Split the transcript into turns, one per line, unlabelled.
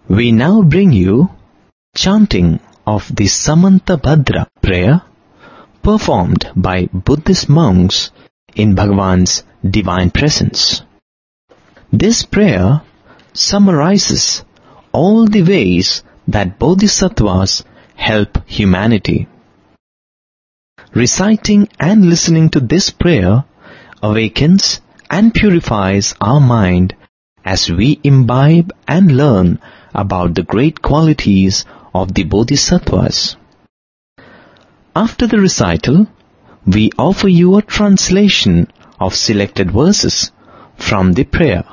We now bring you chanting of the Samantabhadra prayer performed by Buddhist monks in Bhagavan's divine presence. This prayer summarizes all the ways that Bodhisattvas help humanity. Reciting and listening to this prayer awakens and purifies our mind as we imbibe and learn about the great qualities of the Bodhisattvas. After the recital, we offer you a translation of selected verses from the prayer.